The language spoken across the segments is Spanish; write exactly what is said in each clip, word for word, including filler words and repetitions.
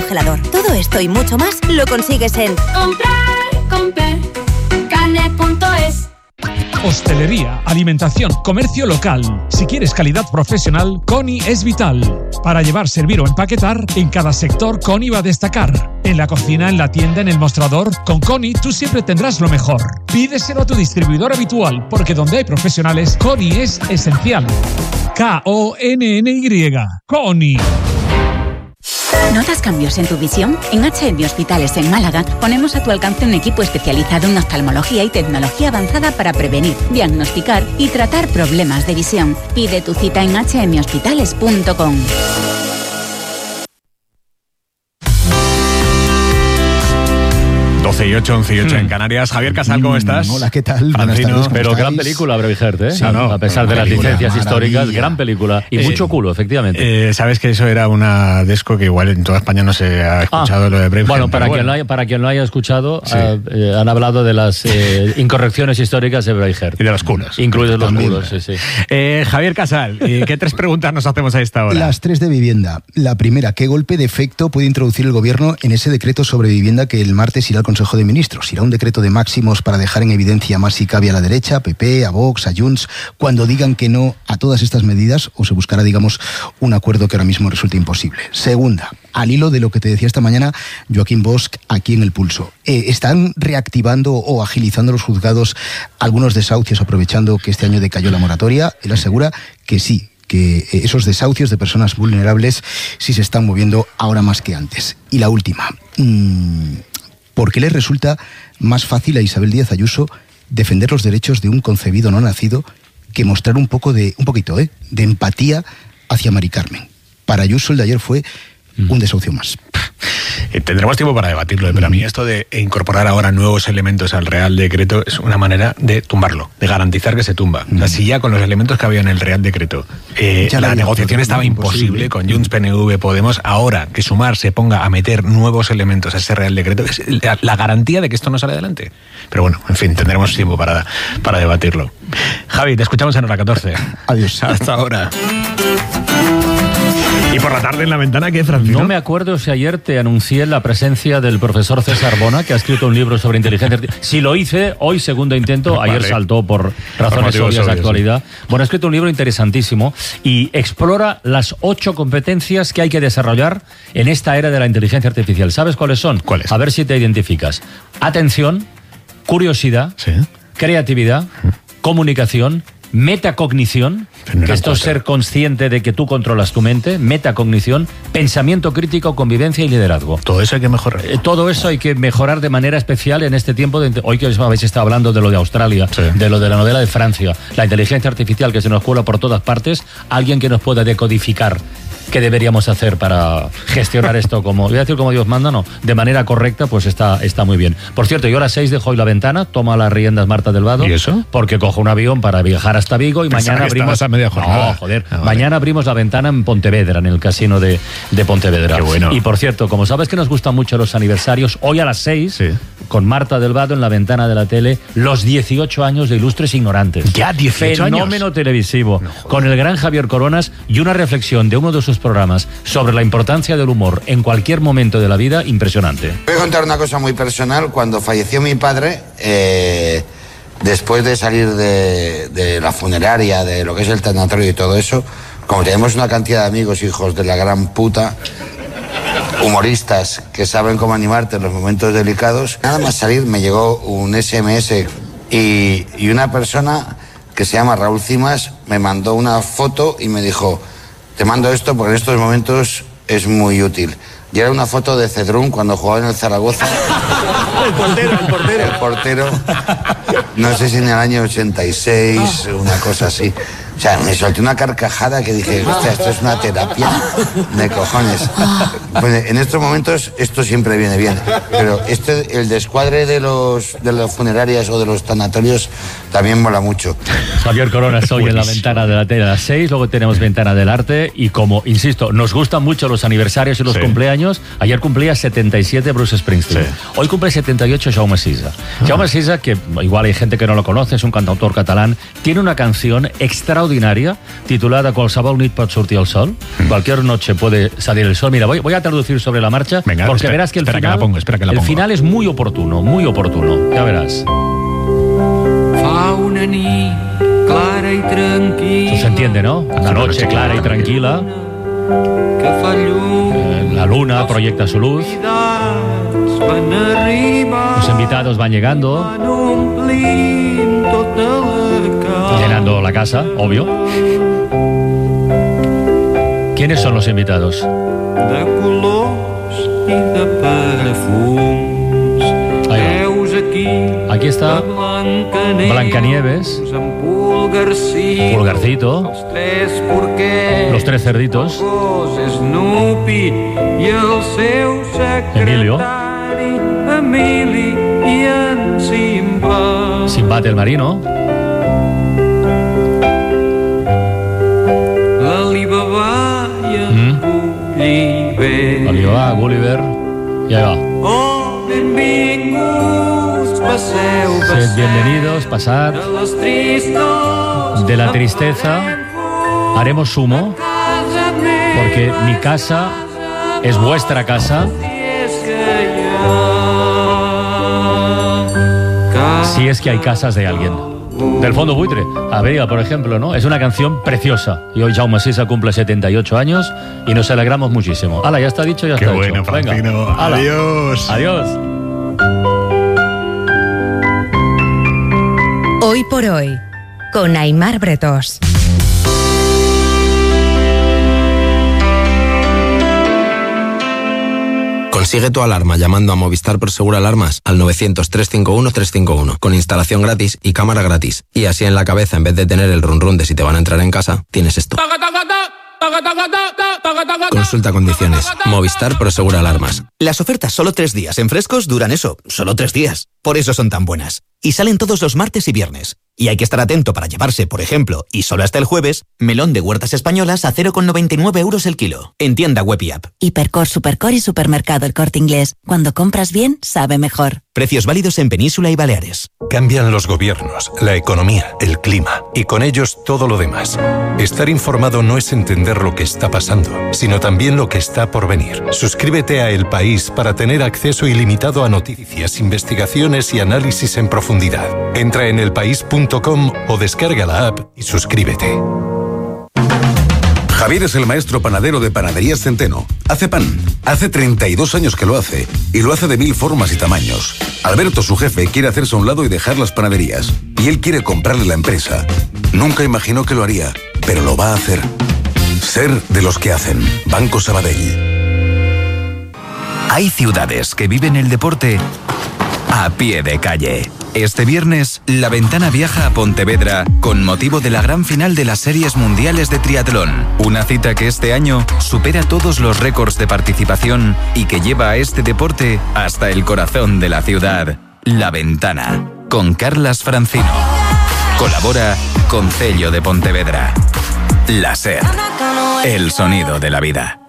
congelador. Todo esto y mucho más lo consigues en Comprar con Percale punto es. Hostelería, alimentación, comercio local. Si quieres calidad profesional, Coni es vital. Para llevar, servir o empaquetar, en cada sector Coni va a destacar. En la cocina, en la tienda, en el mostrador, con Coni tú siempre tendrás lo mejor. Pídeselo a tu distribuidor habitual, porque donde hay profesionales, Coni es esencial. K O N N Y. Coni. ¿Notas cambios en tu visión? En H M Hospitales en Málaga ponemos a tu alcance un equipo especializado en oftalmología y tecnología avanzada para prevenir, diagnosticar y tratar problemas de visión. Pide tu cita en h m hospitales punto com. doce y ocho, once y ocho en Canarias. Javier Casal, ¿cómo estás? Hola, ¿qué tal? Francino. Pero gran película, Braveheart, ¿eh? Sí, no, a pesar de las película, licencias maravilla. históricas, gran película. Y Eh, mucho culo, efectivamente. Eh, Sabes que eso era una desco que igual en toda España no se ha escuchado, Ah, lo de Braveheart. Bueno, para, pero Quien lo haya, para quien lo haya escuchado, Sí. ah, eh, han hablado de las eh, incorrecciones históricas de Braveheart. Y de los culos. Incluidos los También. culos, sí, sí. Eh, Javier Casal, eh, ¿qué tres preguntas nos hacemos a esta hora? Las tres de vivienda. La primera, ¿qué golpe de efecto puede introducir el gobierno en ese decreto sobre vivienda que el martes irá al Consejo de Ministros? ¿Irá un decreto de máximos para dejar en evidencia más si cabe a la derecha, a P P, a Vox, a Junts, cuando digan que no a todas estas medidas, o se buscará, digamos, un acuerdo que ahora mismo resulta imposible? Segunda, al hilo de lo que te decía esta mañana Joaquín Bosch aquí en El Pulso, eh, ¿están reactivando o agilizando los juzgados algunos desahucios aprovechando que este año decayó la moratoria? Él asegura que sí, que esos desahucios de personas vulnerables sí se están moviendo ahora más que antes. Y la última, mmm, ¿por qué le resulta más fácil a Isabel Díaz Ayuso defender los derechos de un concebido no nacido que mostrar un poco de, un poquito, ¿eh? de empatía hacia Mari Carmen? Para Ayuso el de ayer fue un desahucio más. Eh, tendremos tiempo para debatirlo, pero a mí esto de incorporar ahora nuevos elementos al Real Decreto es una manera de tumbarlo, de garantizar que se tumba. Mm. O sea, si ya con los elementos que había en el Real Decreto eh, la, la negociación estaba imposible, imposible con Junts, P N V, Podemos, ahora que Sumar se ponga a meter nuevos elementos a ese Real Decreto es la, la garantía de que esto no sale adelante. Pero bueno, en fin, tendremos tiempo para, para debatirlo. Javi, te escuchamos en hora catorce. Adiós. Hasta ahora. Y por la tarde en la ventana, ¿qué, Francino? No me acuerdo si ayer te anuncié la presencia del profesor César Bona, que ha escrito un libro sobre inteligencia artificial. Si lo hice, hoy segundo intento, vale. Ayer saltó por razones por obvias de actualidad. Sí. Bueno, ha escrito un libro interesantísimo y explora las ocho competencias que hay que desarrollar en esta era de la inteligencia artificial. ¿Sabes cuáles son? ¿Cuáles? A ver si te identificas. Atención, curiosidad, ¿sí? Creatividad, comunicación, metacognición, que esto es ser consciente de que tú controlas tu mente, metacognición, pensamiento crítico, convivencia y liderazgo. Todo eso hay que mejorar. Eh, todo eso hay que mejorar de manera especial en este tiempo. De, hoy que habéis estado hablando de lo de Australia, sí. de lo de la novela de Francia, la inteligencia artificial que se nos cuela por todas partes, alguien que nos pueda decodificar qué deberíamos hacer para gestionar esto como, voy a decir como Dios manda, no, de manera correcta, pues está, está muy bien. Por cierto, yo a las seis dejo hoy la ventana, toma las riendas Marta del Vado. ¿Y eso? Porque cojo un avión para viajar hasta Vigo y Pensaba mañana abrimos... a media jornada. No, joder. Ah, vale. Mañana abrimos la ventana en Pontevedra, en el casino de, de Pontevedra. Qué bueno. Y por cierto, como sabes que nos gustan mucho los aniversarios, hoy a las seis, sí. con Marta del Vado en la ventana de la tele, los dieciocho años de Ilustres Ignorantes. Ya, dieciocho años. Fenómeno televisivo. No, con el gran Javier Coronas y una reflexión de uno de sus programas sobre la importancia del humor en cualquier momento de la vida, impresionante. Voy a contar una cosa muy personal. Cuando falleció mi padre, eh, después de salir de, de la funeraria, de lo que es el tanatorio y todo eso, como tenemos una cantidad de amigos, hijos de la gran puta, humoristas que saben cómo animarte en los momentos delicados, nada más salir me llegó un ese eme ese y, y una persona que se llama Raúl Cimas me mandó una foto y me dijo: te mando esto porque en estos momentos es muy útil. Y era una foto de Cedrún cuando jugaba en el Zaragoza. El portero, el portero. El portero. No sé si en el año ochenta y seis, una cosa así. O sea, me solté una carcajada que dije, hostia, esto es una terapia de cojones. Pues en estos momentos esto siempre viene bien. Pero este, el descuadre de los de las funerarias o de los tanatorios también mola mucho. Javier Corona, hoy en la ventana de la tele a las seis, luego tenemos ventana del arte y como, insisto, nos gustan mucho los aniversarios y los sí. cumpleaños. Ayer cumplía setenta y siete Bruce Springsteen. Sí. Hoy cumple setenta y ocho Jaume Sisa. Ah. Jaume Sisa, que igual hay gente que no lo conoce, es un cantautor catalán, tiene una canción extraordinaria extraordinaria titulada Qualsevol nit pot sortir el sol. Mm. Cualquier noche puede salir el sol. Mira, voy, voy a traducir sobre la marcha. Venga, porque espera, verás que el espera final, que la pongo, espera que la el pongo. final es muy oportuno, muy oportuno. Ya verás. Fa una nit clara y tranquila. Eso se entiende, ¿no? Una noche clara y tranquila. Eh, la luna proyecta su luz. Los invitados van llegando, llenando la casa, obvio. ¿Quiénes son los invitados? Ahí va. Aquí está Blancanieves, Pulgarcito, los tres cerditos, Emilio, Simbad el marino, mm. Alibaba, Gulliver, y ahí va. Sed bienvenidos, pasad. De la tristeza haremos sumo, porque mi casa es vuestra casa. Si es que hay casas de alguien. Del Fondo Buitre, Averia, por ejemplo, ¿no? Es una canción preciosa. Y hoy Jaume Sisa cumple setenta y ocho años y nos alegramos muchísimo. Hala, ya está dicho, ya Qué está bueno, hecho. Francino. Venga. Hala. Adiós. Adiós. Hoy por hoy, con Aimar Bretós. Consigue tu alarma llamando a Movistar Prosegur Alarmas al novecientos, trescientos cincuenta y uno, trescientos cincuenta y uno, con instalación gratis y cámara gratis. Y así en la cabeza, en vez de tener el run run de si te van a entrar en casa, tienes esto. Consulta condiciones. Movistar Prosegur Alarmas. Las ofertas solo tres días en Frescos duran eso, solo tres días. Por eso son tan buenas. Y salen todos los martes y viernes. Y hay que estar atento para llevarse, por ejemplo, y solo hasta el jueves, melón de Huertas Españolas a cero coma noventa y nueve euros el kilo. En tienda web y app. Hipercor, Supercor y Supermercado El Corte Inglés. Cuando compras bien, sabe mejor. Precios válidos en Península y Baleares. Cambian los gobiernos, la economía, el clima y con ellos todo lo demás. Estar informado no es entender lo que está pasando, sino también lo que está por venir. Suscríbete a El País para tener acceso ilimitado a noticias, investigaciones y análisis en profundidad. Entra en elpaís punto com o descarga la app y suscríbete. Javier es el maestro panadero de Panaderías Centeno. Hace pan. Hace treinta y dos años que lo hace. Y lo hace de mil formas y tamaños. Alberto, su jefe, quiere hacerse a un lado y dejar las panaderías. Y él quiere comprarle la empresa. Nunca imaginó que lo haría, pero lo va a hacer. Ser de los que hacen. Banco Sabadell. Hay ciudades que viven el deporte a pie de calle. Este viernes, La Ventana viaja a Pontevedra con motivo de la gran final de las Series Mundiales de Triatlón. Una cita que este año supera todos los récords de participación y que lleva a este deporte hasta el corazón de la ciudad. La Ventana, con Carlas Francino. Colabora Concello de Pontevedra. La SER, el sonido de la vida.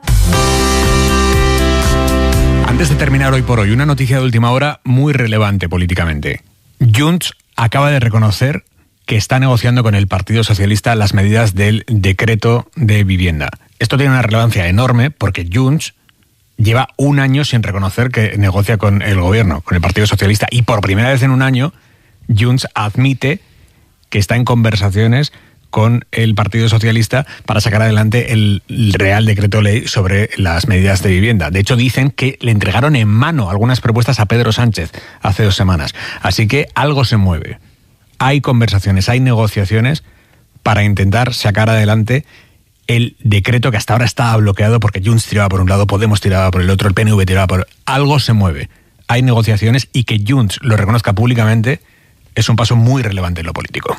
Antes de terminar hoy por hoy, una noticia de última hora muy relevante políticamente. Junts acaba de reconocer que está negociando con el Partido Socialista las medidas del decreto de vivienda. Esto tiene una relevancia enorme porque Junts lleva un año sin reconocer que negocia con el gobierno, con el Partido Socialista, y por primera vez en un año Junts admite que está en conversaciones con el Partido Socialista para sacar adelante el Real Decreto Ley sobre las medidas de vivienda. De hecho, dicen que le entregaron en mano algunas propuestas a Pedro Sánchez hace dos semanas. Así que algo se mueve. Hay conversaciones, hay negociaciones para intentar sacar adelante el decreto que hasta ahora estaba bloqueado porque Junts tiraba por un lado, Podemos tiraba por el otro, el P N V tiraba por... Algo se mueve. Hay negociaciones y que Junts lo reconozca públicamente es un paso muy relevante en lo político.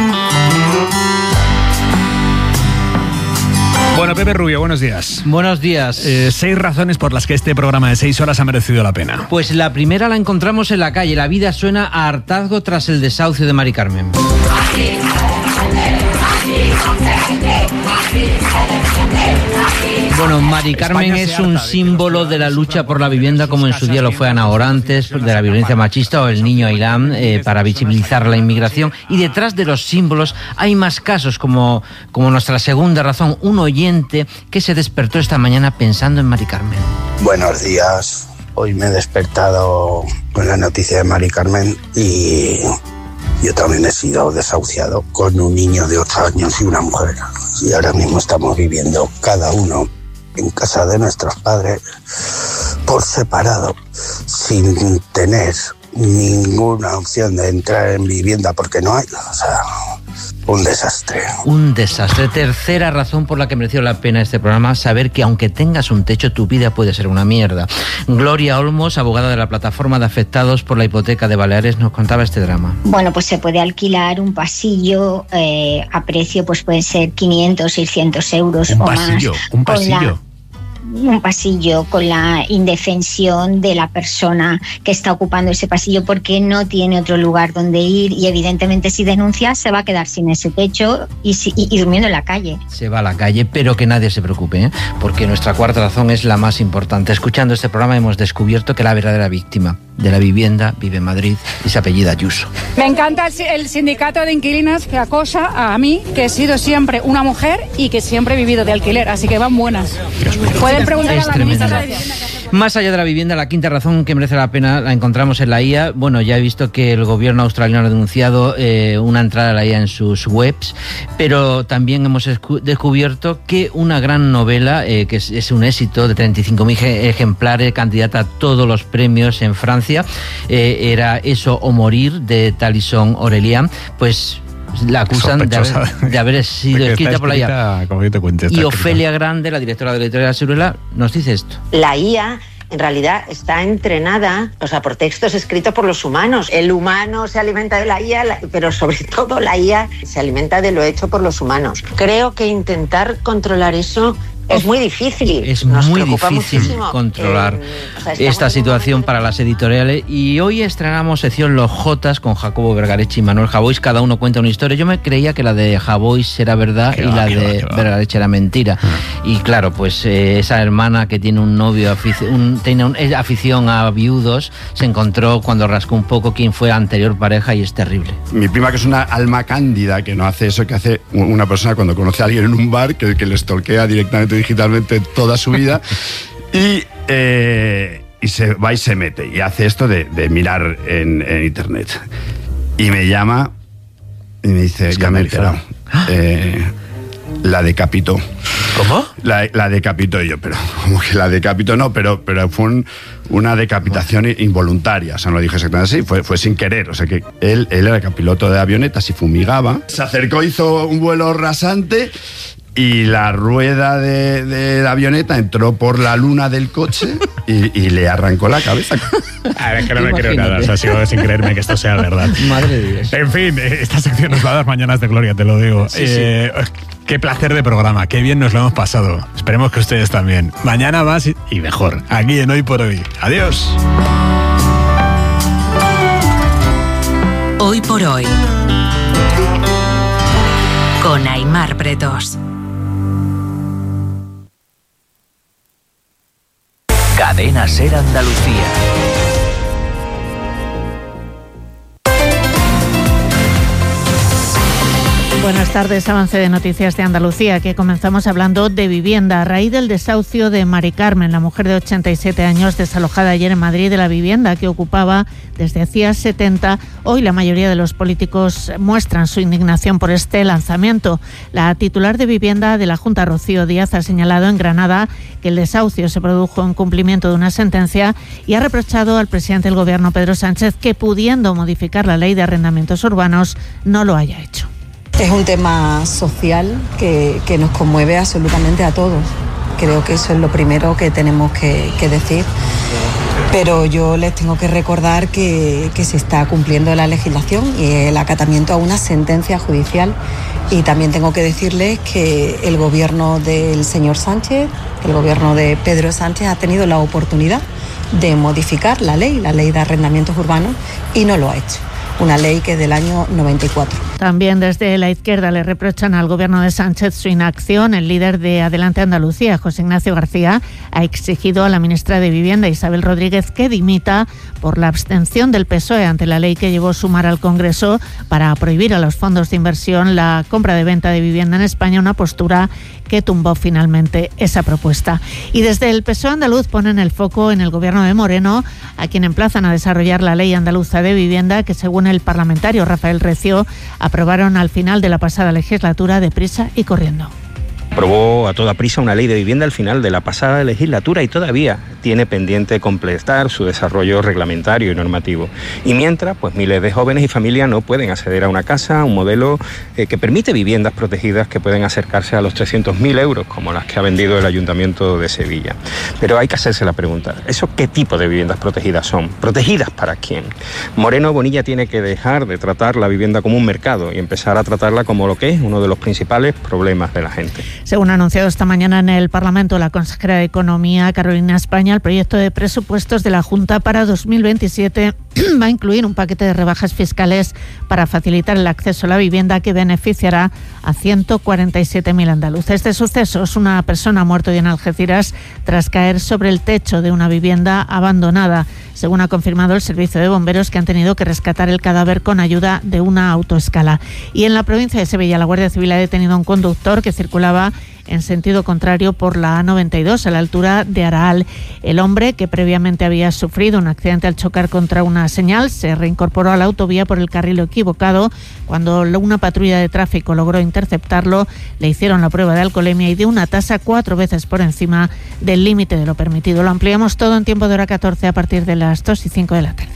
Bueno, Pepe Rubio, buenos días. Buenos días. Eh, seis razones por las que este programa de seis horas ha merecido la pena. Pues la primera la encontramos en la calle. La vida suena a hartazgo tras el desahucio de Mari Carmen. Bueno, Mari Carmen es un símbolo de la lucha por la vivienda, como en su día lo fue Ana Orantes, de la violencia machista, o el niño Ailán, eh, para visibilizar la inmigración. Y detrás de los símbolos hay más casos, como, como nuestra segunda razón, un oyente que se despertó esta mañana pensando en Mari Carmen. Buenos días. Hoy me he despertado con la noticia de Mari Carmen y yo también he sido desahuciado con un niño de ocho años y una mujer. Y ahora mismo estamos viviendo cada uno en casa de nuestros padres por separado, sin tener ninguna opción de entrar en vivienda porque no hay. O sea, un desastre. Un desastre. Tercera razón por la que mereció la pena este programa, saber que aunque tengas un techo, tu vida puede ser una mierda. Gloria Olmos, abogada de la plataforma de afectados por la hipoteca de Baleares, nos contaba este drama. Bueno, pues se puede alquilar un pasillo eh, a precio, pues pueden ser quinientos, seiscientos euros un o pasillo, más. Un pasillo, un pasillo. Un pasillo con la indefensión de la persona que está ocupando ese pasillo porque no tiene otro lugar donde ir, y evidentemente si denuncia se va a quedar sin ese techo y, y, y durmiendo en la calle. Se va a la calle, pero que nadie se preocupe, ¿eh? Porque nuestra cuarta razón es la más importante. Escuchando este programa hemos descubierto que la verdadera víctima de la vivienda vive en Madrid y se apellida Ayuso. Me encanta el, el sindicato de inquilinas que acosa a mí, que he sido siempre una mujer y que siempre he vivido de alquiler, así que van buenas. Pueden preguntar es a la tremenda. Más allá de la vivienda, la quinta razón que merece la pena la encontramos en la I A. Bueno, ya he visto que el gobierno australiano ha denunciado eh, una entrada a la I A en sus webs, pero también hemos descubierto que una gran novela, eh, que es, es un éxito de treinta y cinco mil ejemplares, candidata a todos los premios en Francia, eh, era Eso o morir, de Talison Aurelian, pues la acusan de haber, de haber sido escrita por la I A. Como yo te cuente, y Ofelia Grande, la directora de la editorial Siruela, nos dice esto. La I A en realidad está entrenada, o sea, por textos escritos por los humanos. El humano se alimenta de la I A, pero sobre todo la I A se alimenta de lo hecho por los humanos. Creo que intentar controlar eso es muy difícil. Es Nos muy preocupa difícil muchísimo. controlar Eh, o sea, esta situación para las editoriales. Y hoy estrenamos sección Los Jotas con Jacobo Vergareche y Manuel Javois. Cada uno cuenta una historia. Yo me creía que la de Javois era verdad Qué y va, la qué de va, qué va. Vergareche era mentira. Y claro, pues eh, esa hermana que tiene un novio, afici- un, tiene un, es afición a viudos, se encontró cuando rascó un poco quién fue la anterior pareja y es terrible. Mi prima, que es una alma cándida, que no hace eso que hace una persona cuando conoce a alguien en un bar, que, que le stalkea directamente digitalmente toda su vida, y, eh, y se va y se mete, y hace esto de, de mirar en, en internet. Y me llama y me dice, ya me he enterado. Eh, la decapitó. ¿Cómo? La, la decapitó. Y yo, pero como que la decapitó, no, pero, pero fue un, una decapitación involuntaria. O sea, no lo dije exactamente así, fue, fue sin querer. O sea, que él, él era piloto de avionetas y fumigaba. Se acercó, hizo un vuelo rasante y la rueda de, de la avioneta entró por la luna del coche y, y le arrancó la cabeza. A ver, es que no me creo nada. O sea, sigo sin creerme que esto sea verdad. Madre de Dios. En fin, esta sección nos va a dar mañanas de gloria, te lo digo. Sí, eh, sí. Qué placer de programa, qué bien nos lo hemos pasado. Esperemos que ustedes también. Mañana más y, y mejor. Aquí en Hoy por Hoy. Adiós. Hoy por Hoy. Con Aimar Bretos. Cadena Ser Andalucía. Buenas tardes, avance de noticias de Andalucía, que comenzamos hablando de vivienda a raíz del desahucio de Mari Carmen, la mujer de ochenta y siete años desalojada ayer en Madrid de la vivienda que ocupaba desde hacía setenta. Hoy la mayoría de los políticos muestran su indignación por este lanzamiento. La titular de vivienda de la Junta, Rocío Díaz, ha señalado en Granada que el desahucio se produjo en cumplimiento de una sentencia y ha reprochado al presidente del Gobierno, Pedro Sánchez, que pudiendo modificar la ley de arrendamientos urbanos no lo haya hecho. Es un tema social que, que nos conmueve absolutamente a todos. Creo que eso es lo primero que tenemos que, que decir. Pero yo les tengo que recordar que, que se está cumpliendo la legislación y el acatamiento a una sentencia judicial. Y también tengo que decirles que el gobierno del señor Sánchez, el gobierno de Pedro Sánchez, ha tenido la oportunidad de modificar la ley, la ley de arrendamientos urbanos, y no lo ha hecho. una ley que es del año noventa y cuatro. También desde la izquierda le reprochan al gobierno de Sánchez su inacción. El líder de Adelante Andalucía, José Ignacio García, ha exigido a la ministra de Vivienda, Isabel Rodríguez, que dimita por la abstención del P S O E ante la ley que llevó Sumar al Congreso para prohibir a los fondos de inversión la compra de venta de vivienda en España, una postura que tumbó finalmente esa propuesta. Y desde el P S O E andaluz ponen el foco en el gobierno de Moreno, a quien emplazan a desarrollar la ley andaluza de vivienda que, según el parlamentario Rafael Recio, aprobaron al final de la pasada legislatura deprisa y corriendo. Aprobó a toda prisa una ley de vivienda al final de la pasada legislatura y todavía tiene pendiente completar su desarrollo reglamentario y normativo. Y mientras, pues miles de jóvenes y familias no pueden acceder a una casa, un modelo eh, que permite viviendas protegidas que pueden acercarse a los trescientos mil euros, como las que ha vendido el Ayuntamiento de Sevilla. Pero hay que hacerse la pregunta, ¿eso qué tipo de viviendas protegidas son? ¿Protegidas para quién? Moreno Bonilla tiene que dejar de tratar la vivienda como un mercado y empezar a tratarla como lo que es uno de los principales problemas de la gente. Según ha anunciado esta mañana en el Parlamento la consejera de Economía, Carolina España, el proyecto de presupuestos de la Junta para dos mil veintisiete va a incluir un paquete de rebajas fiscales para facilitar el acceso a la vivienda que beneficiará a ciento cuarenta y siete mil andaluces. De sucesos, una persona ha muerto en Algeciras tras caer sobre el techo de una vivienda abandonada, según ha confirmado el servicio de bomberos, que han tenido que rescatar el cadáver con ayuda de una autoescala. Y en la provincia de Sevilla, la Guardia Civil ha detenido a un conductor que circulaba en sentido contrario por la A noventa y dos a la altura de Araal. El hombre, que previamente había sufrido un accidente al chocar contra una señal, se reincorporó a la autovía por el carril equivocado. Cuando una patrulla de tráfico logró interceptarlo, le hicieron la prueba de alcoholemia y dio una tasa cuatro veces por encima del límite de lo permitido. Lo ampliamos todo en tiempo de hora catorce a partir de las dos y cinco de la tarde.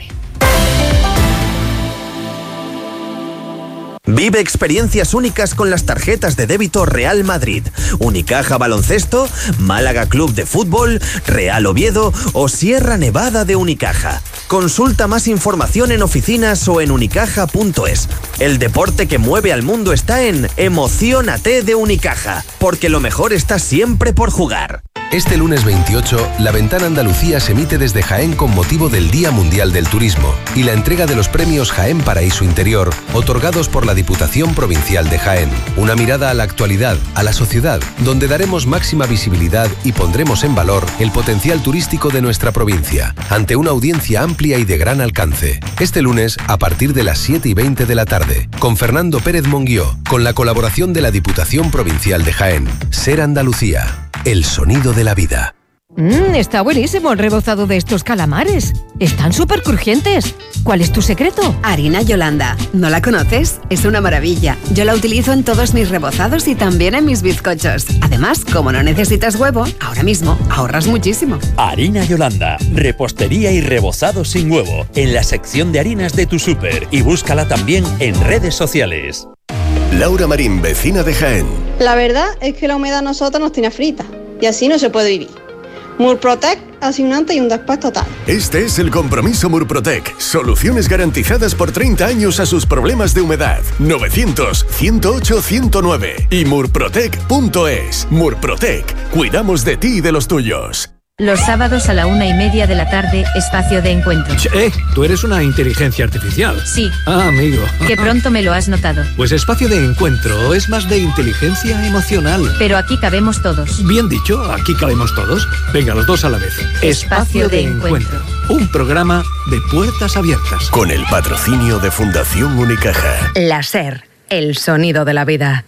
Vive experiencias únicas con las tarjetas de débito Real Madrid, Unicaja Baloncesto, Málaga Club de Fútbol, Real Oviedo o Sierra Nevada de Unicaja. Consulta más información en oficinas o en unicaja punto es. El deporte que mueve al mundo está en Emociónate de Unicaja, porque lo mejor está siempre por jugar. Este lunes veintiocho, La Ventana Andalucía se emite desde Jaén con motivo del Día Mundial del Turismo y la entrega de los premios Jaén Paraíso Interior, otorgados por la Diputación Provincial de Jaén. Una mirada a la actualidad, a la sociedad, donde daremos máxima visibilidad y pondremos en valor el potencial turístico de nuestra provincia, ante una audiencia amplia y de gran alcance. Este lunes, a partir de las siete y veinte de la tarde, con Fernando Pérez Monguió, con la colaboración de la Diputación Provincial de Jaén. Ser Andalucía. El sonido de la vida. Mmm, está buenísimo el rebozado de estos calamares. Están súper crujientes. ¿Cuál es tu secreto? Harina Yolanda. ¿No la conoces? Es una maravilla. Yo la utilizo en todos mis rebozados y también en mis bizcochos. Además, como no necesitas huevo, ahora mismo ahorras muchísimo. Harina Yolanda. Repostería y rebozado sin huevo. En la sección de harinas de tu súper. Y búscala también en redes sociales. Laura Marín, vecina de Jaén. La verdad es que la humedad a nosotros nos tiene frita y así no se puede vivir. Murprotec hace un antes y un después total. Este es el compromiso Murprotec. Soluciones garantizadas por treinta años a sus problemas de humedad. novecientos, ciento ocho, ciento nueve y murprotec punto es. Murprotec. Cuidamos de ti y de los tuyos. Los sábados a la una y media de la tarde, espacio de encuentro. Eh, tú eres una inteligencia artificial. Sí. Ah, amigo. Que pronto me lo has notado. Pues espacio de encuentro es más de inteligencia emocional. Pero aquí cabemos todos. Bien dicho, aquí cabemos todos. Venga, los dos a la vez. Espacio, espacio de, de encuentro. encuentro. Un programa de puertas abiertas. Con el patrocinio de Fundación Unicaja. La SER, el sonido de la vida.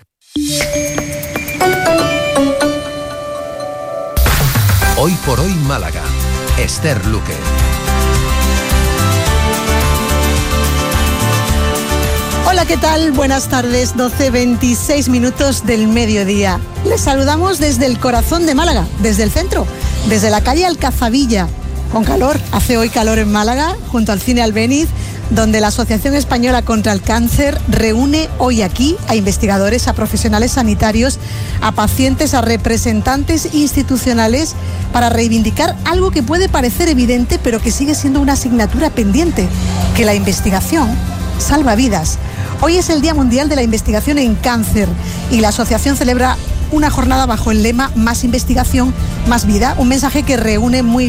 Hoy por hoy Málaga. Esther Luque. Hola, ¿qué tal? Buenas tardes, doce veintiséis minutos del mediodía. Les saludamos desde el corazón de Málaga, desde el centro, desde la calle Alcazabilla. Con calor, hace hoy calor en Málaga, junto al Cine Albéniz, donde la Asociación Española contra el Cáncer reúne hoy aquí a investigadores, a profesionales sanitarios, a pacientes, a representantes institucionales para reivindicar algo que puede parecer evidente, pero que sigue siendo una asignatura pendiente, que la investigación salva vidas. Hoy es el Día Mundial de la Investigación en Cáncer y la asociación celebra una jornada bajo el lema Más investigación, más vida, un mensaje que reúne muy bien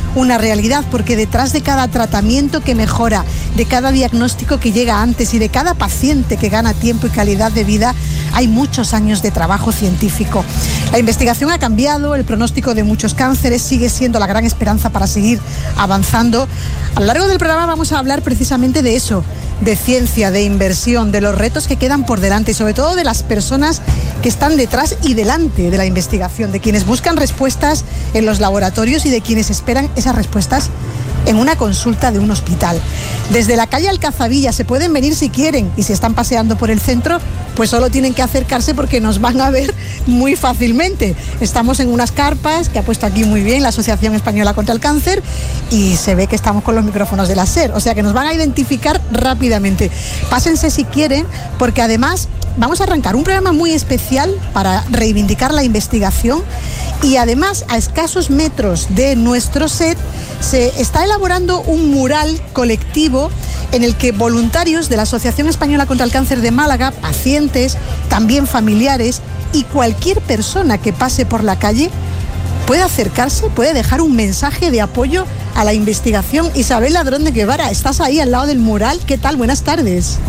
una realidad, porque detrás de cada tratamiento que mejora, de cada diagnóstico que llega antes y de cada paciente que gana tiempo y calidad de vida, hay muchos años de trabajo científico. La investigación ha cambiado, el pronóstico de muchos cánceres sigue siendo la gran esperanza para seguir avanzando. A lo largo del programa vamos a hablar precisamente de eso, de ciencia, de inversión, de los retos que quedan por delante y sobre todo de las personas que están detrás y delante de la investigación, de quienes buscan respuestas en los laboratorios y de quienes esperan esas respuestas en una consulta de un hospital. Desde la calle Alcazabilla se pueden venir si quieren, y si están paseando por el centro, pues solo tienen que acercarse porque nos van a ver muy fácilmente. Estamos en unas carpas que ha puesto aquí muy bien la Asociación Española contra el Cáncer y se ve que estamos con los micrófonos de la SER, o sea que nos van a identificar rápidamente. Pásense si quieren, porque además vamos a arrancar un programa muy especial para reivindicar la investigación y además a escasos metros de nuestro set se está elaborando un mural colectivo en el que voluntarios de la Asociación Española contra el Cáncer de Málaga, pacientes, también familiares y cualquier persona que pase por la calle puede acercarse, puede dejar un mensaje de apoyo a la investigación. Isabel Ladrón de Guevara, estás ahí al lado del mural. ¿Qué tal? Buenas tardes.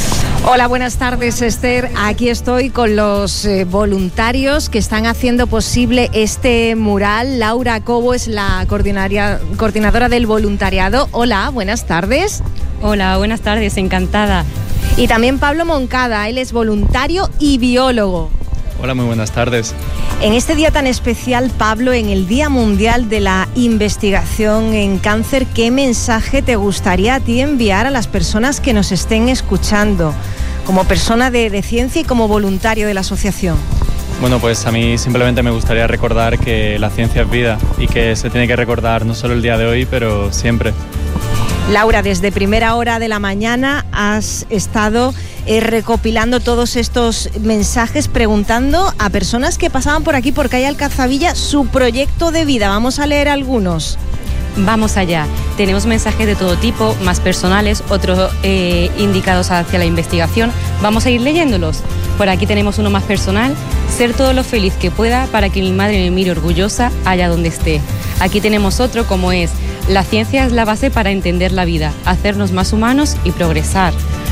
Hola, buenas tardes, Esther. Aquí estoy con los eh, voluntarios que están haciendo posible este mural. Laura Cobo es la coordinadora del voluntariado. Hola, buenas tardes. Hola, buenas tardes, encantada. Y también Pablo Moncada, él es voluntario y biólogo. Hola, muy buenas tardes. En este día tan especial, Pablo, en el Día Mundial de la Investigación en Cáncer, ¿qué mensaje te gustaría a ti enviar a las personas que nos estén escuchando, como persona de, de ciencia y como voluntario de la asociación? Bueno, pues a mí simplemente me gustaría recordar que la ciencia es vida y que se tiene que recordar no solo el día de hoy, pero siempre. Laura, desde primera hora de la mañana has estado eh, recopilando todos estos mensajes, preguntando a personas que pasaban por aquí, por calle Alcazabilla, su proyecto de vida. Vamos a leer algunos. Vamos allá. Tenemos mensajes de todo tipo, más personales, otros eh, indicados hacia la investigación. Vamos a ir leyéndolos. Por aquí tenemos uno más personal. Ser todo lo feliz que pueda para que mi madre me mire orgullosa allá donde esté. Aquí tenemos otro como es: la ciencia es la base para entender la vida, hacernos más humanos y progresar.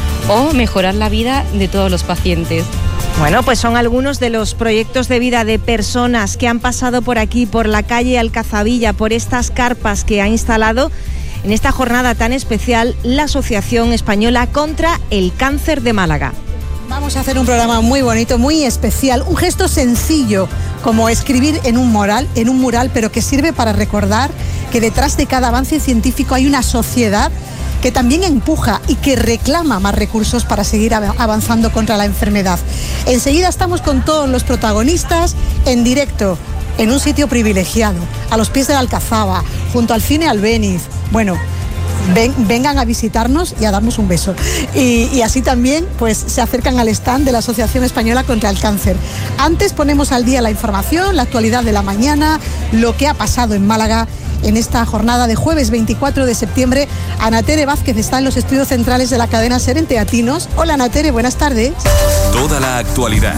O mejorar la vida de todos los pacientes. Bueno, pues son algunos de los proyectos de vida de personas que han pasado por aquí, por la calle Alcazabilla, por estas carpas que ha instalado en esta jornada tan especial la Asociación Española contra el Cáncer de Málaga. Vamos a hacer un programa muy bonito, muy especial, un gesto sencillo como escribir en un mural, en un mural, pero que sirve para recordar que detrás de cada avance científico hay una sociedad que también empuja y que reclama más recursos para seguir avanzando contra la enfermedad. Enseguida estamos con todos los protagonistas en directo, en un sitio privilegiado, a los pies de la Alcazaba, junto al Cine Albéniz. Bueno, ven, vengan a visitarnos y a darnos un beso. Y, y así también pues, se acercan al stand de la Asociación Española contra el Cáncer. Antes ponemos al día la información, la actualidad de la mañana, lo que ha pasado en Málaga en esta jornada de jueves veinticuatro de septiembre. Ana Tere Vázquez está en los estudios centrales de la cadena SER en Teatinos. Hola Ana Tere, buenas tardes. Toda la actualidad.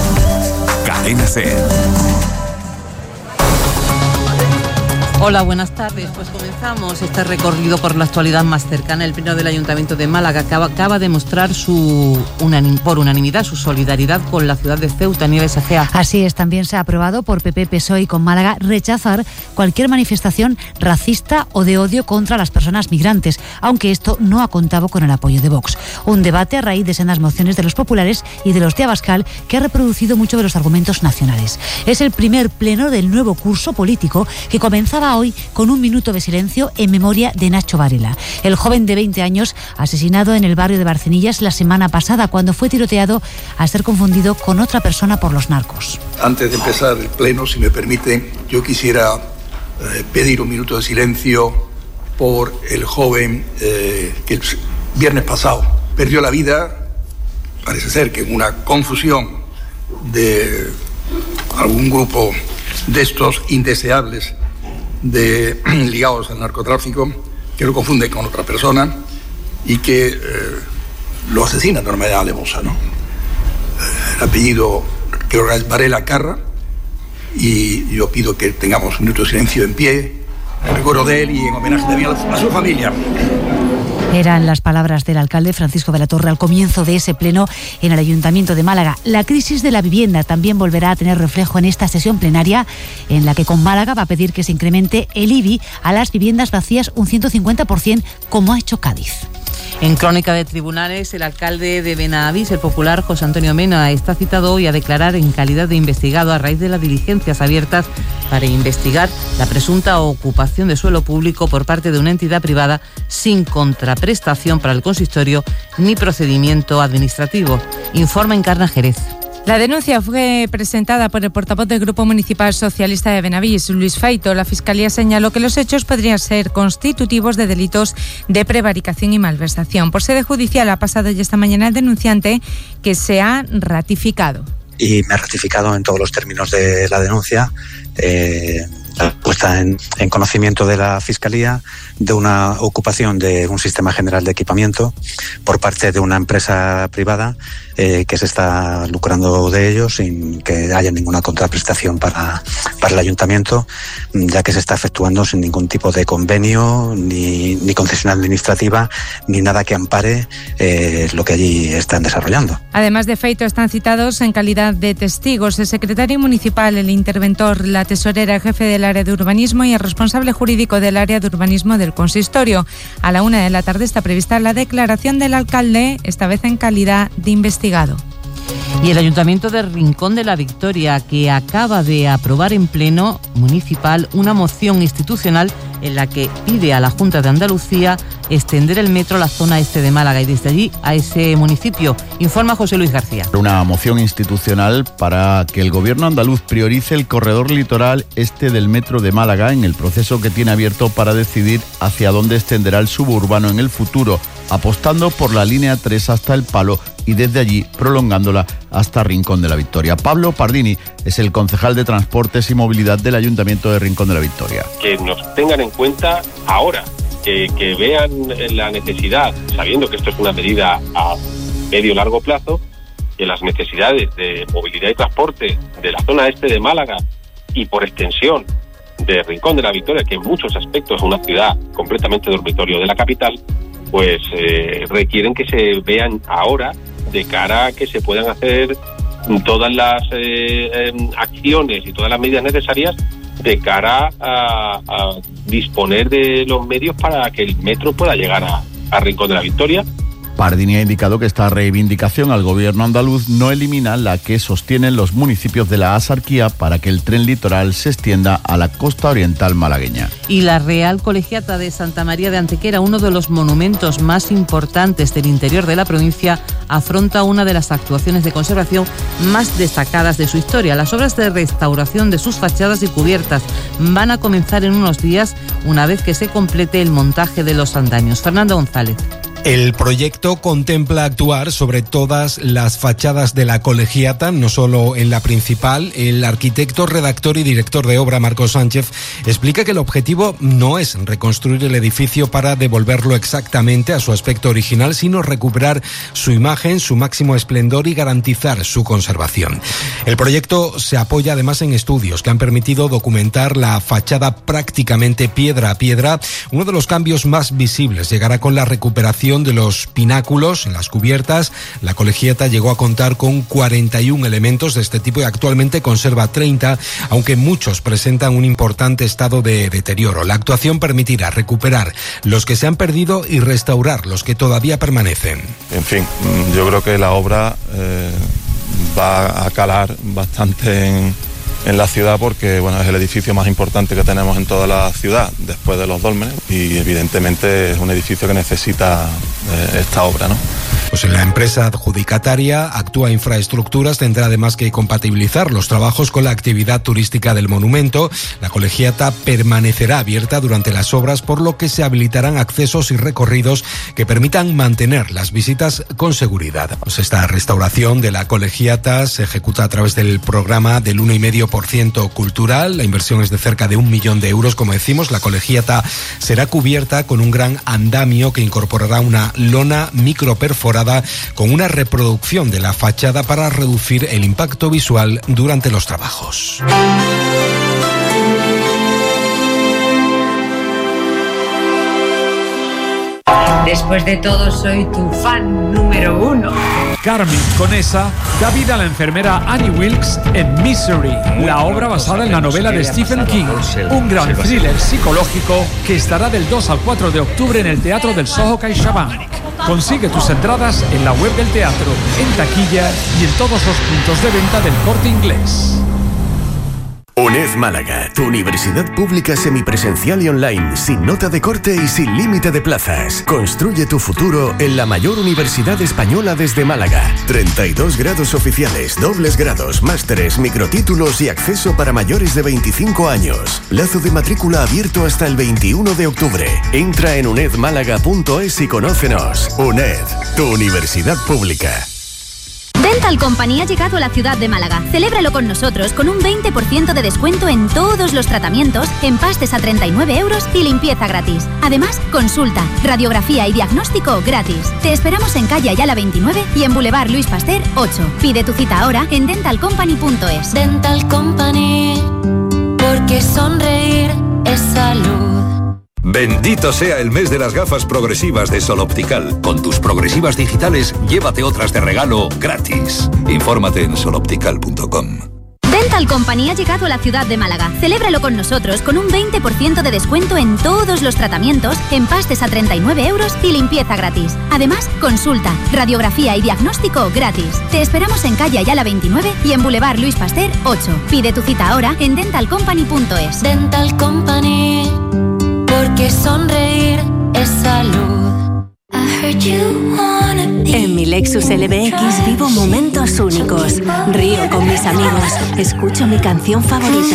Cadena SER. Hola, buenas tardes. Pues comenzamos este recorrido por la actualidad más cercana. El Pleno del Ayuntamiento de Málaga acaba, acaba de mostrar su, unanim, por unanimidad su solidaridad con la ciudad de Ceuta. Nieves Egea. Así es, también se ha aprobado por P P, P S O E y con Málaga rechazar cualquier manifestación racista o de odio contra las personas migrantes, aunque esto no ha contado con el apoyo de Vox. Un debate a raíz de sendas mociones de los populares y de los de Abascal que ha reproducido muchos de los argumentos nacionales. Es el primer pleno del nuevo curso político que comenzaba hoy con un minuto de silencio en memoria de Nacho Varela, el joven de veinte años asesinado en el barrio de Barcenillas la semana pasada cuando fue tiroteado al ser confundido con otra persona por los narcos. Antes de empezar el pleno, si me permite, yo quisiera eh, pedir un minuto de silencio por el joven eh, que el viernes pasado perdió la vida, parece ser que en una confusión de algún grupo de estos indeseables de, ligados al narcotráfico, que lo confunde con otra persona y que eh, lo asesina de una manera alevosa, ¿no? Eh, el apellido creo que es Varela Carra, y yo pido que tengamos un minuto de silencio en pie En recuerdo de él y en homenaje también a su familia. Eran las palabras del alcalde Francisco de la Torre al comienzo de ese pleno en el Ayuntamiento de Málaga. La crisis de la vivienda también volverá a tener reflejo en esta sesión plenaria, en la que con Málaga va a pedir que se incremente el I B I a las viviendas vacías un ciento cincuenta por ciento, como ha hecho Cádiz. En Crónica de Tribunales, el alcalde de Benavís, el popular José Antonio Mena, está citado hoy a declarar en calidad de investigado a raíz de las diligencias abiertas para investigar la presunta ocupación de suelo público por parte de una entidad privada sin contraprestación para el consistorio ni procedimiento administrativo. Informa Encarna Jerez. La denuncia fue presentada por el portavoz del Grupo Municipal Socialista de Benavís, Luis Feito. La Fiscalía señaló que los hechos podrían ser constitutivos de delitos de prevaricación y malversación. Por sede judicial ha pasado ya esta mañana el denunciante, que se ha ratificado. Y me ha ratificado en todos los términos de la denuncia, eh, la puesta en, en conocimiento de la Fiscalía de una ocupación de un sistema general de equipamiento por parte de una empresa privada eh, que se está lucrando de ello sin que haya ninguna contraprestación para, para el ayuntamiento, ya que se está efectuando sin ningún tipo de convenio, ni, ni concesión administrativa, ni nada que ampare eh, lo que allí están desarrollando. Además de Feito, están citados en calidad de testigos el secretario municipal, el interventor, la tesorera, el jefe del área de urbanismo y el responsable jurídico del área de urbanismo del consistorio. A la una de la tarde está prevista la declaración del alcalde, esta vez en calidad de investigado. Y el Ayuntamiento de Rincón de la Victoria, que acaba de aprobar en pleno municipal una moción institucional en la que pide a la Junta de Andalucía extender el metro a la zona este de Málaga y desde allí a ese municipio. Informa José Luis García. Una moción institucional para que el Gobierno andaluz priorice el corredor litoral este del metro de Málaga en el proceso que tiene abierto para decidir hacia dónde extenderá el suburbano en el futuro, apostando por la línea tres hasta El Palo y desde allí prolongándola hasta Rincón de la Victoria. Pablo Pardini es el concejal de Transportes y Movilidad del Ayuntamiento de Rincón de la Victoria. Que nos tengan en cuenta ahora, que, que vean la necesidad, sabiendo que esto es una medida a medio largo plazo, que las necesidades de movilidad y transporte de la zona este de Málaga y por extensión de Rincón de la Victoria, que en muchos aspectos es una ciudad completamente dormitorio de la capital, pues eh, requieren que se vean ahora de cara a que se puedan hacer todas las eh, eh, acciones y todas las medidas necesarias de cara a, a disponer de los medios para que el metro pueda llegar a, a Rincón de la Victoria. Pardini ha indicado que esta reivindicación al gobierno andaluz no elimina la que sostienen los municipios de la Axarquía para que el tren litoral se extienda a la costa oriental malagueña. Y la Real Colegiata de Santa María de Antequera, uno de los monumentos más importantes del interior de la provincia, afronta una de las actuaciones de conservación más destacadas de su historia. Las obras de restauración de sus fachadas y cubiertas van a comenzar en unos días, una vez que se complete el montaje de los andamios. Fernando González. El proyecto contempla actuar sobre todas las fachadas de la colegiata, no solo en la principal. El arquitecto, redactor y director de obra, Marcos Sánchez, explica que el objetivo no es reconstruir el edificio para devolverlo exactamente a su aspecto original, sino recuperar su imagen, su máximo esplendor y garantizar su conservación. El proyecto se apoya además en estudios que han permitido documentar la fachada prácticamente piedra a piedra. Uno de los cambios más visibles llegará con la recuperación de los pináculos en las cubiertas. La colegiata llegó a contar con cuarenta y un elementos de este tipo y actualmente conserva treinta, aunque muchos presentan un importante estado de deterioro. La actuación permitirá recuperar los que se han perdido y restaurar los que todavía permanecen. En fin, yo creo que la obra eh, va a calar bastante en, en la ciudad porque bueno, es el edificio más importante que tenemos en toda la ciudad después de los dólmenes y evidentemente es un edificio que necesita eh, esta obra, ¿no? Pues la empresa adjudicataria Actúa Infraestructuras tendrá además que compatibilizar los trabajos con la actividad turística del monumento. La colegiata permanecerá abierta durante las obras, por lo que se habilitarán accesos y recorridos que permitan mantener las visitas con seguridad. Pues esta restauración de la colegiata se ejecuta a través del programa del uno coma cinco por ciento cultural. La inversión es de cerca de un millón de euros. Como decimos, la colegiata será cubierta con un gran andamio que incorporará una lona microperforada con una reproducción de la fachada para reducir el impacto visual durante los trabajos. Después de todo, soy tu fan número uno. Carmen Conesa da vida a la enfermera Annie Wilkes en Misery, la obra basada en la novela de Stephen King, un gran thriller psicológico que estará del dos al cuatro de octubre en el Teatro del Soho CaixaBank. Consigue tus entradas en la web del teatro, en taquilla y en todos los puntos de venta del Corte Inglés. UNED Málaga, tu universidad pública semipresencial y online, sin nota de corte y sin límite de plazas. Construye tu futuro en la mayor universidad española desde Málaga. treinta y dos grados oficiales, dobles grados, másteres, microtítulos y acceso para mayores de veinticinco años. Plazo de matrícula abierto hasta el veintiuno de octubre. Entra en uned málaga punto es y conócenos. UNED, tu universidad pública. Dental Company ha llegado a la ciudad de Málaga. Celébralo con nosotros con un veinte por ciento de descuento en todos los tratamientos, empastes a treinta y nueve euros y limpieza gratis. Además, consulta, radiografía y diagnóstico gratis. Te esperamos en calle Ayala veintinueve y en Boulevard Luis Pasteur ocho. Pide tu cita ahora en dental company punto es. Dental Company, porque sonreír es salud. Bendito sea el mes de las gafas progresivas de Sol Optical. Con tus progresivas digitales, llévate otras de regalo gratis. Infórmate en sol optical punto com. Dental Company ha llegado a la ciudad de Málaga. Celébralo con nosotros con un veinte por ciento de descuento en todos los tratamientos, empastes a treinta y nueve euros y limpieza gratis. Además, consulta, radiografía y diagnóstico gratis. Te esperamos en calle Ayala veintinueve y en Boulevard Luis Pasteur ocho. Pide tu cita ahora en dental company punto es. Dental Company, porque sonreír es salud. En mi Lexus L B X vivo momentos únicos. Río con mis amigos. Escucho mi canción favorita.